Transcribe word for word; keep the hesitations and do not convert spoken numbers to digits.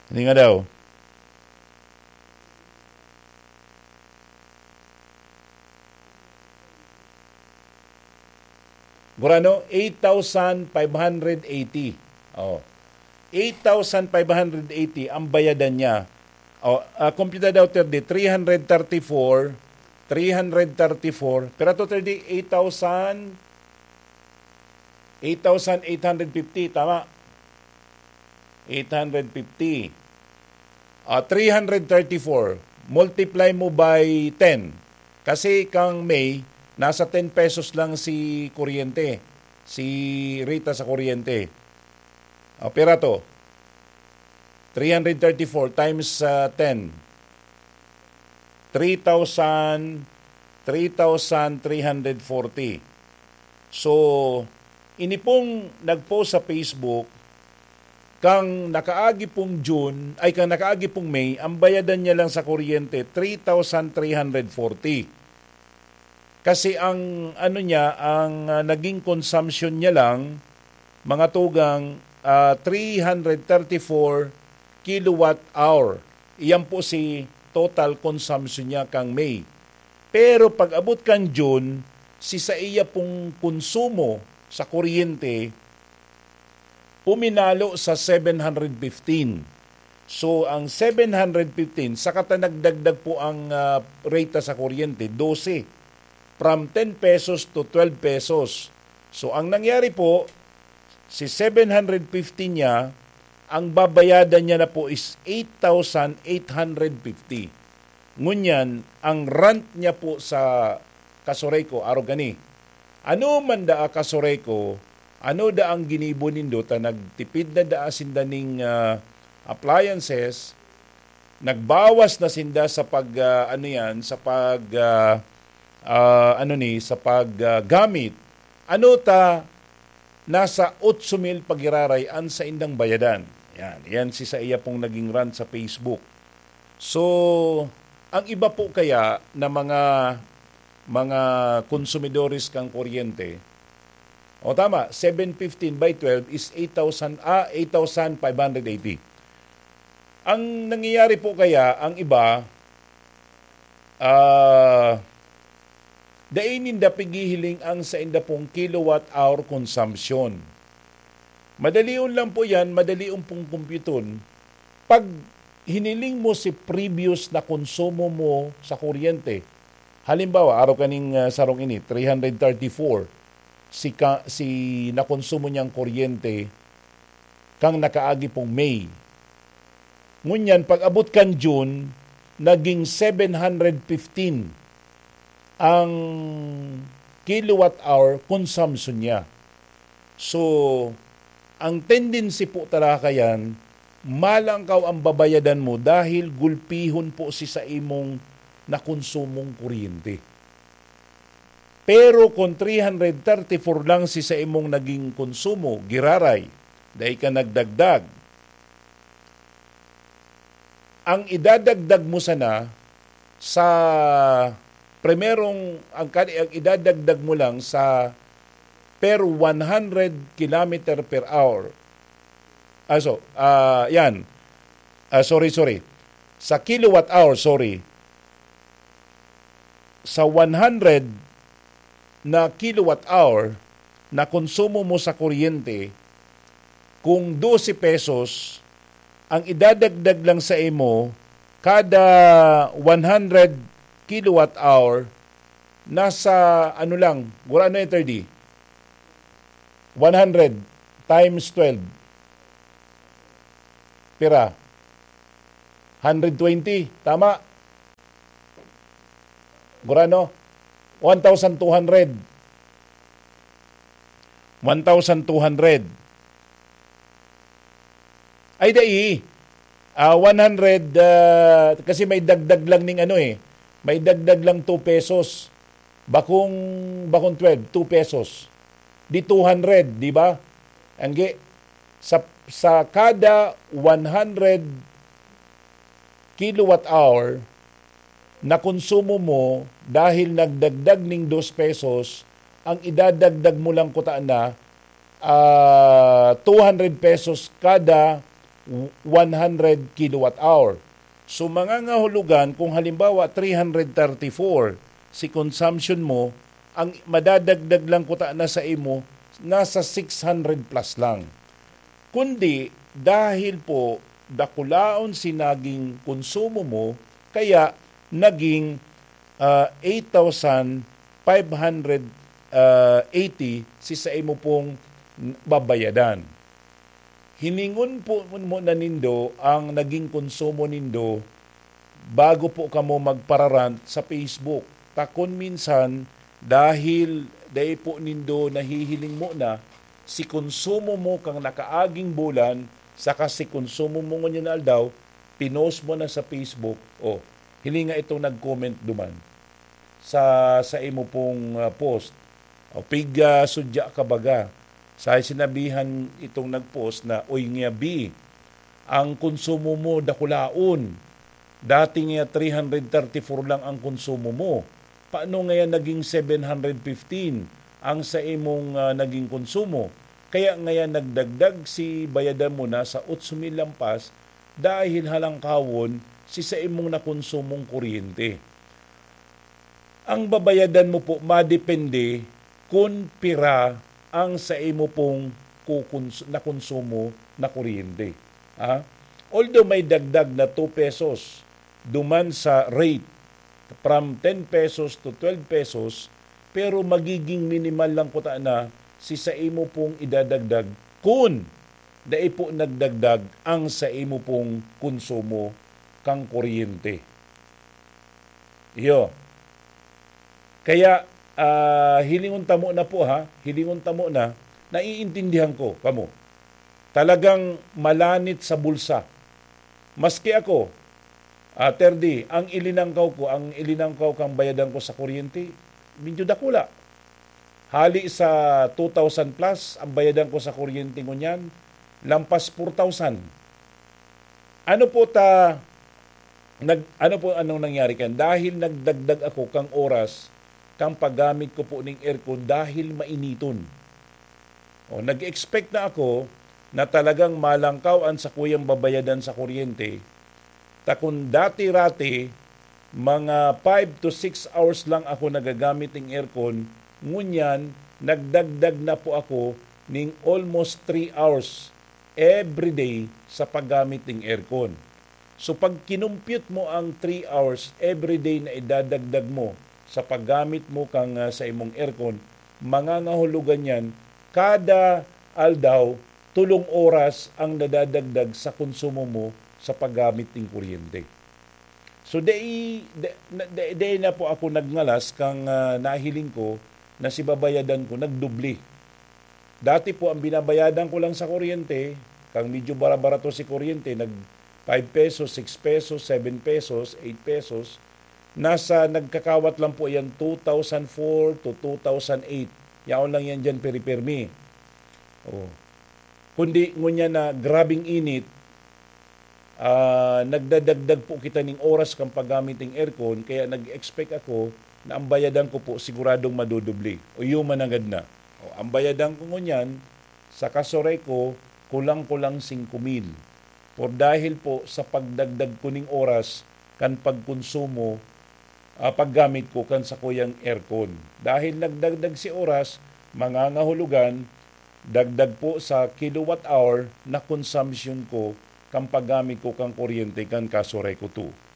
Hindi nga daw. Gurano, eight thousand five hundred eighty. Oh. eight thousand five hundred eighty ang bayadan niya. Oh, uh, computer daw thirty, three hundred thirty-four, three hundred thirty-four, pero to thirty, eight thousand, eight thousand eight hundred fifty, tama? eight hundred fifty. Uh, three hundred thirty-four, multiply mo by ten. Kasi kang May, nasa ten pesos lang si kuryente, si Rita sa kuryente. Uh, pera to, three hundred thirty-four times uh, ten. three thousand three hundred forty. So, ini pong nagpost sa Facebook, kang nakaagi pong June, ay kang nakaagi pong May, ang bayadan niya lang sa kuryente, three thousand three hundred forty. Kasi ang ano niya, ang uh, naging consumption niya lang, mga tugang, uh, three hundred thirty-four kilowatt hour. Iyan po si total consumption niya kang May. Pero pag abot kang June, si sa iya pong konsumo sa kuryente, puminalo sa seven hundred fifteen. So ang seven hundred fifteen, saka nagdagdag po ang uh, rate sa kuryente, twelve. From ten pesos to twelve pesos. So ang nangyari po, si seven hundred fifty niya, ang babayadan niya na po is eight thousand eight hundred fifty. Ngunyan, ang rent niya po sa Kasoreko, araw gani. Ano man da Kasoreko, ano da ang ginibo nindo, ta nagtipid na da sindaning uh, appliances, nagbawas na sinda sa pag, uh, ano yan, sa pag, uh, uh, ano ni, sa paggamit. Uh, ano ta, nasa eight mil pagirarayan sa indang bayadan. Yan, yan si sa iya pong naging rant sa Facebook. So, ang iba po kaya na mga mga konsumidores kang kuryente, o tama, seven fifteen by twelve is eight thousand, ah, eight thousand five hundred eighty. Ang nangyayari po kaya, ang iba, ah, uh, dainin da pigihiling ang sa inda pong kilowatt hour consumption. Madalion lang po yan, madalion pong computon. Pag hiniling mo si previous na konsumo mo sa kuryente, halimbawa, araw kaning uh, sarong ini, three hundred thirty-four, si, ka, si nakonsumo niyang kuryente, kang nakaagi pong May. Ngunyan, pag abot kan June, naging seven hundred fifteen ang kilowatt hour consumption niya. So, ang tendency po talaga yan, malangkaw ang babayadan mo dahil gulpihon po si sa imong nakonsumong kuryente. Pero kung three hundred thirty-four lang si sa imong naging konsumo, giraray, dahil ka nagdagdag, ang idadagdag mo sana sa primerong, ang, ang idadagdag mo lang sa per one hundred kilometer per hour. Also, uh, yan. Uh, sorry, sorry. Sa kilowatt hour, sorry. Sa one hundred na kilowatt hour na konsumo mo sa kuryente, kung twelve pesos, ang idadagdag lang sa imo, kada one hundred kilowatt hour, nasa ano lang, gura ano yung thirty? one hundred times twelve. Pira. one hundred twenty. Tama. Gurano? one thousand two hundred. one thousand two hundred. Ay, dai. Uh, one hundred, uh, kasi may dagdag lang ning ano eh. May dagdag lang two pesos. Bakong, bakong twelve, two pesos. Di two hundred, di ba? Angge, sa, sa kada one hundred kilowatt hour na konsumo mo dahil nagdagdag ning two pesos, ang idadagdag mo lang kutaan na uh, two hundred pesos kada one hundred kilowatt hour. So mga ngahulugan, kung halimbawa three hundred thirty-four si consumption mo, ang madadagdag lang kuta na sa imo, nasa six hundred plus lang. Kundi dahil po dakulaon si naging konsumo mo, kaya naging uh, eight thousand five hundred eighty si sa imo pong babayadan. Hiningon po mo na nindo ang naging konsumo nindo bago po kamo magpararant sa Facebook. Takon minsan dahil dahil po nindo nahihiling mo na si konsumo mo kang nakaaging bulan saka si konsumo mo ngunyan na aldaw, pinost mo na sa Facebook, o oh, hilinga itong nag-comment duman sa sa imo pong uh, post. O piga sudya ka baga. Sa sinabihan itong nag-post na, oy nga bi, ang konsumo mo dakulaon. Dati nga three hundred thirty-four lang ang konsumo mo. Paano ngayon naging seven hundred fifteen ang sa imong uh, naging konsumo? Kaya ngayon nagdagdag si bayadan mo na sa eight thousand lampas dahil halangkawon si sa imong nakonsumong kuryente. Ang babayadan mo po madepende kung pira ang sa imo pong nakonsumo na kuryente. Ha? Although may dagdag na two pesos duman sa rate from ten pesos to twelve pesos, pero magiging minimal lang po ta na si sa imo pong idadagdag kung dai po nagdagdag ang sa imo pong konsumo kang kuryente. Iyo. Kaya uh, hilingon tamo na po ha, hilingon tamo na, naiintindihan ko kamo. Talagang malanit sa bulsa. Maski ako, uh, Terdi, ang ilinangkaw ko, ang ilinangkaw kang bayadan ko sa kuryente, medyo dakula. Hali sa two thousand plus, ang bayadan ko sa kuryente ko niyan, lampas four thousand. Ano po ta, nag, ano po anong nangyari kan? Dahil nagdagdag ako kang oras, kang paggamit ko po ng aircon dahil mainiton. O, nag-expect na ako na talagang malangkawan sa kuyang babayadan sa kuryente. Takon dati-rati, mga five to six hours lang ako nagagamit ng aircon, ngunyan, nagdagdag na po ako ng almost three hours every day sa paggamit ng aircon. So pag kinumpute mo ang three hours every day na idadagdag mo sa paggamit mo kang uh, sa imong aircon, mangangahulugan yan, kada aldaw, tulong oras ang nadadagdag sa konsumo mo sa paggamit ng kuryente. So day, day, day, day na po ako nagngalas kang uh, nahiling ko na si babayadan ko nagdubli. Dati po ang binabayadan ko lang sa kuryente, kang medyo bara-barato si kuryente, nag five pesos, six pesos, seven pesos, eight pesos, nasa nagkakawat lang po yan two thousand four to two thousand eight. Yaon lang yan dyan peri-permi. Oh. Kundi ngunya na grabing init, uh, nagdadagdag po kita ng oras kang paggamit ng aircon, kaya nag-expect ako na ang bayadan ko po siguradong madudubli. O yuman agad na. O, ang bayadan ko ngunyan, sa kasore ko, kulang-kulang five mil. Por dahil po sa pagdagdag ko ng oras kan pagkonsumo, uh, paggamit ko kan sa kuyang aircon. Dahil nagdagdag si oras, mangangahulugan, dagdag po sa kilowatt hour na consumption ko kang paggamit ko kang kuryente kan kasore ko to.